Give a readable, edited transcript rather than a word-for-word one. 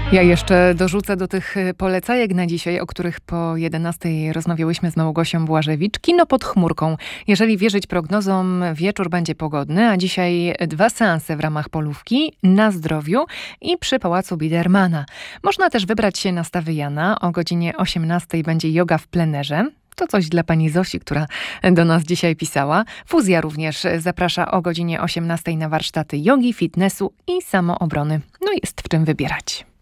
Ja jeszcze dorzucę do tych polecajek na dzisiaj, o których po 11 rozmawiałyśmy z Małgosią Błażewicz. Kino pod chmurką. Jeżeli wierzyć prognozom, wieczór będzie pogodny, a dzisiaj 2 seanse w ramach Polówki, Na zdrowiu i przy Pałacu Biedermana. Można też wybrać się na Stawy Jana. O godzinie 18 będzie yoga w plenerze. To coś dla pani Zosi, która do nas dzisiaj pisała. Fuzja również zaprasza o godzinie 18 na warsztaty jogi, fitnessu i samoobrony. No jest w czym wybierać.